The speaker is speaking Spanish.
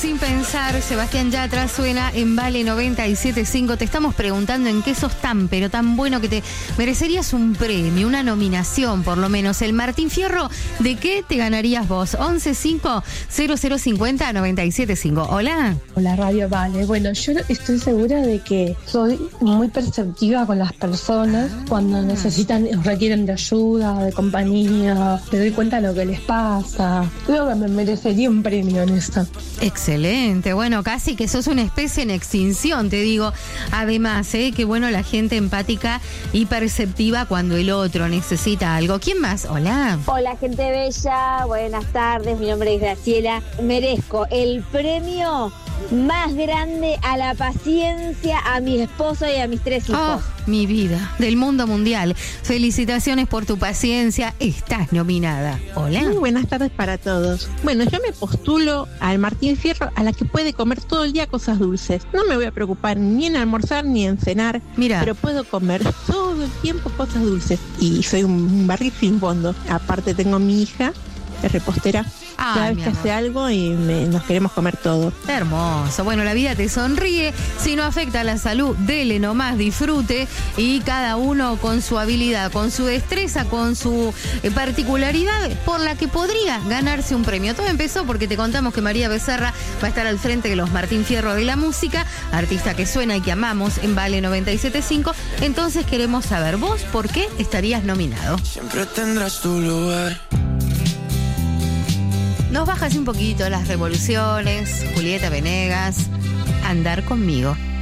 sin pensar. Sebastián Yatra suena en Vale 97.5. Te estamos preguntando en qué sos tan, pero tan bueno que te merecerías un premio, una nominación por lo menos. El Martín Fierro, ¿de qué te ganarías vos? 1150-0050-975. Hola. Hola Radio Vale. Bueno, yo estoy segura de que soy muy perceptiva con las personas cuando necesitan o requieren de ayuda, de compañía. Me doy cuenta de lo que les pasa. Creo que me merecería un premio en esto. Excelente. Bueno, casi que sos una especie en extinción, te digo. Además, qué bueno la gente empática y perceptiva cuando el otro necesita algo. ¿Quién más? Hola. Hola, gente bella. Buenas tardes. Mi nombre es Graciela. Merezco el premio más grande a la paciencia a mi esposo y a mis 3 hijos. Oh, mi vida, del mundo mundial. Felicitaciones por tu paciencia. Estás nominada. Hola. Muy buenas tardes para todos. Bueno, yo me postulo al Martín Fierro, a la que puede comer todo el día cosas dulces. No me voy a preocupar ni en almorzar ni en cenar. Mira. Pero puedo comer todo el tiempo cosas dulces. Y soy un barril sin fondo. Aparte tengo mi hija, es repostera. Cada vez que hace algo y nos queremos comer todo. Hermoso. Bueno, la vida te sonríe. Si no afecta a la salud, dele nomás, disfrute. Y cada uno con su habilidad, con su destreza, con su particularidad, por la que podría ganarse un premio. Todo empezó porque te contamos que María Becerra va a estar al frente de los Martín Fierro de la música, artista que suena y que amamos en Vale 97.5. Entonces queremos saber, vos, ¿por qué estarías nominado? Siempre tendrás tu lugar. Nos bajas un poquito las revoluciones, Julieta Venegas, Andar conmigo.